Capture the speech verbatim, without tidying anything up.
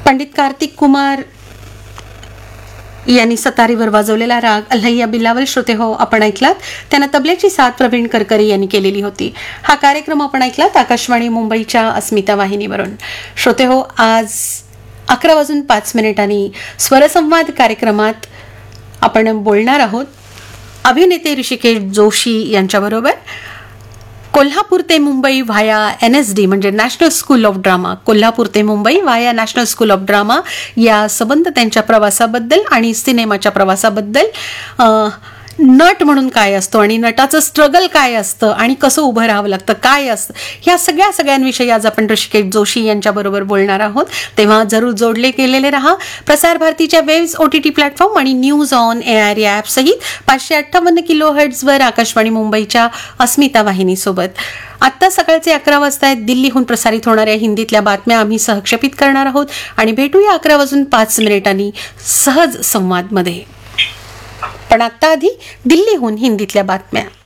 पंडित कार्तिक कुमार यांनी सतारीवर वाजवलेला राग अल्हैया बिल्लावल श्रोते हो आपण ऐकलात. त्यांना तबल्याची साथ प्रवीण करकरी यांनी केलेली होती. हा कार्यक्रम आपण ऐकलात आकाशवाणी मुंबईच्या अस्मिता वाहिनीवरून. श्रोते हो, आज अकरा वाजून पाच मिनिटांनी स्वरसंवाद कार्यक्रमात आपण बोलणार आहोत अभिनेते ऋषिकेश जोशी यांच्याबरोबर. कोल्हापूर ते Mumbai via N S D म्हणजे national school of drama, Kolhapur ते Mumbai via national school of drama या संबंध त्यांच्या प्रवासाबद्दल आणि सिनेमाच्या प्रवासाबद्दल, नट म्हणून काय असतो आणि नटाचं स्ट्रगल काय असतं आणि कसं उभं राहावं लागतं काय असतं, ह्या सगळ्या सगळ्यांविषयी आज आपण ऋषिकेश जोशी यांच्याबरोबर बोलणार आहोत. तेव्हा जरूर जोडले गेलेले रहा. प्रसार भारतीच्या waves O T T platform आणि न्यूज ऑन ए आर या ॲप सहित पाचशे अठ्ठावन्न किलो हर्ट्झवर आकाशवाणी मुंबईच्या अस्मिता वाहिनीसोबत. आत्ता सकाळचे अकरा वाजता आहेत. दिल्लीहून प्रसारित होणाऱ्या हिंदीतल्या बातम्या आम्ही सहक्षेपित करणार आहोत आणि भेटूया अकरा वाजून पाच मिनिटांनी सहज संवादमध्ये. पण आत्ता आधी दिल्लीहून हिंदीतल्या बातम्या.